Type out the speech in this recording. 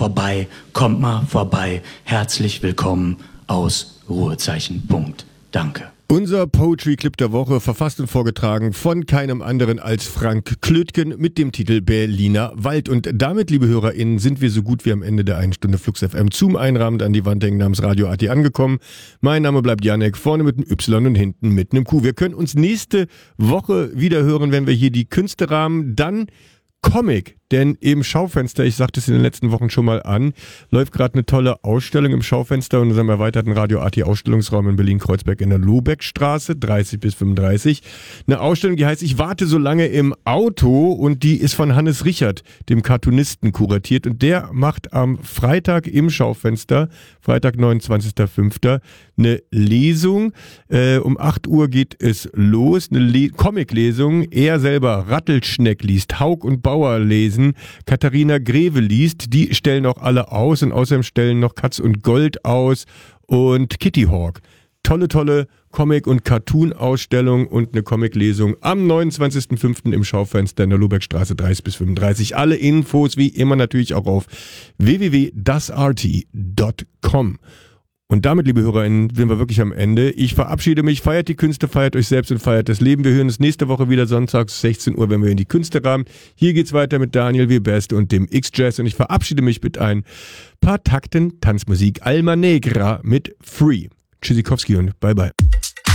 vorbei, kommt mal vorbei. Herzlich willkommen aus Ruhezeichen. Punkt. Danke. Unser Poetry-Clip der Woche, verfasst und vorgetragen von keinem anderen als Frank Klötgen mit dem Titel Berliner Wald. Und damit, liebe HörerInnen, sind wir so gut wie am Ende der 1 Stunde Flux FM zum Einrahmend an die Wand hängen namens Radio AT angekommen. Mein Name bleibt Janek, vorne mit einem Y und hinten mit einem Q. Wir können uns nächste Woche wieder hören, wenn wir hier die Künste rahmen. Dann Comic, denn im Schaufenster, ich sagte es in den letzten Wochen schon mal an, läuft gerade eine tolle Ausstellung im Schaufenster in unserem erweiterten Radio AT Ausstellungsraum in Berlin-Kreuzberg in der Lobeckstraße, 30 bis 35. Eine Ausstellung, die heißt Ich warte so lange im Auto, und die ist von Hannes Richard, dem Cartoonisten, kuratiert, und der macht am Freitag im Schaufenster, Freitag 29.05. eine Lesung. Um 8 Uhr geht es los, eine Comic-Lesung. Er selber Rattelschneck liest, Haug und Bauer lesen, Katharina Greve liest, die stellen auch alle aus, und außerdem stellen noch Katz und Gold aus und Kitty Hawk. Tolle Comic- und Cartoon-Ausstellung und eine Comic-Lesung am 29.05. im Schaufenster in der Lobeckstraße 30 bis 35. Alle Infos wie immer natürlich auch auf www.dasrt.com. Und damit, liebe HörerInnen, sind wir wirklich am Ende. Ich verabschiede mich. Feiert die Künste, feiert euch selbst und feiert das Leben. Wir hören uns nächste Woche wieder sonntags 16 Uhr, wenn wir in die Künste rahmen. Hier geht's weiter mit Daniel W. Best und dem X-Jazz. Und ich verabschiede mich mit ein paar Takten Tanzmusik Alma Negra mit Free. Tschüssikowski und bye bye.